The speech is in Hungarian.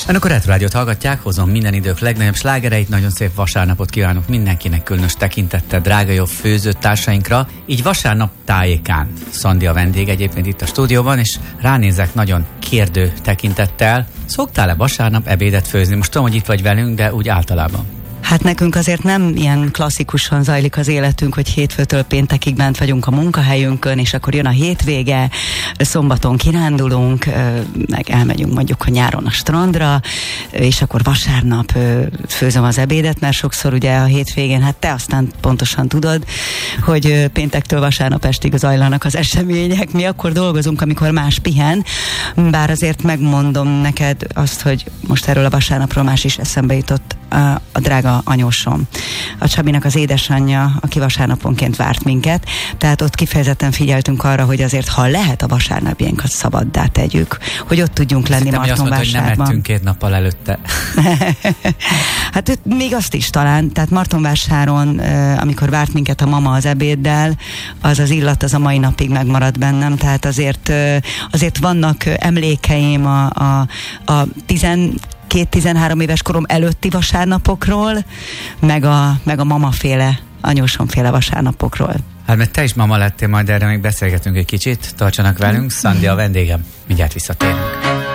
Önök a Retro Rádiót hallgatják, hozom minden idők legnagyobb slágereit, nagyon szép vasárnapot kívánok mindenkinek, különös tekintettel drága jó főzőtársainkra. Így vasárnap tájékán Szandi a vendég egyébként itt a stúdióban, és ránézek nagyon kérdő tekintettel. Szoktál-e vasárnap ebédet főzni? Most tudom, hogy itt vagy velünk, de úgy általában. Hát nekünk azért nem ilyen klasszikusan zajlik az életünk, hogy hétfőtől péntekig bent vagyunk a munkahelyünkön, és akkor jön a hétvége, szombaton kirándulunk, meg elmegyünk mondjuk a nyáron a strandra, és akkor vasárnap főzöm az ebédet, mert sokszor ugye a hétvégén, hát te aztán pontosan tudod, hogy péntektől vasárnap estig zajlanak az események, mi akkor dolgozunk, amikor más pihen, bár azért megmondom neked azt, hogy most erről a vasárnapról más is eszembe jutott, a drága anyósom, a Csabinak az édesanyja, aki vasárnaponként várt minket, tehát ott kifejezetten figyeltünk arra, hogy azért, ha lehet a vasárnapjainkat szabaddá tegyük, hogy ott tudjunk lenni Martonvásárban. Azt mondta, hogy nem ettünk 2 nappal előtte. Hát még azt is talán, tehát Martonvásáron, amikor várt minket a mama az ebéddel, az illat az a mai napig megmaradt bennem, tehát azért vannak emlékeim a 12-13 éves korom előtti vasárnapokról, meg a mamaféle, anyósomféle vasárnapokról. Hát mert te is mama lettél, majd erre még beszélgetünk egy kicsit, tartsanak velünk, Szandi a vendégem, mindjárt visszatérünk.